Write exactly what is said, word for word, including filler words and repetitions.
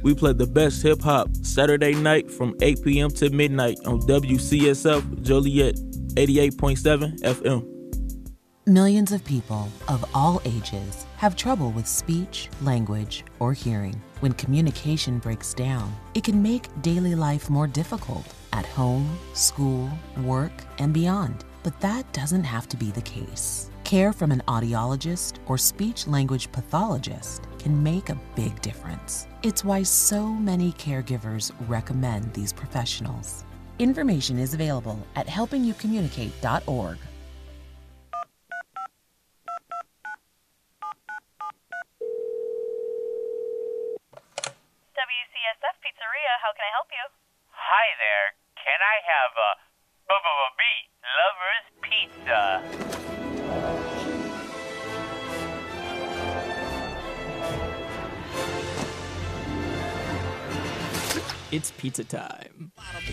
We play the best hip-hop Saturday night from eight p.m. to midnight on W C S F Joliet eighty-eight point seven F M. Millions of people of all ages have trouble with speech, language, or hearing. When communication breaks down, it can make daily life more difficult at home, school, work, and beyond. But that doesn't have to be the case. Care from an audiologist or speech-language pathologist can make a big difference. It's why so many caregivers recommend these professionals. Information is available at helping you communicate dot org. W C S F Pizzeria, how can I help you? Hi there. Can I have a B-B-B Lover's Pizza? It's pizza time.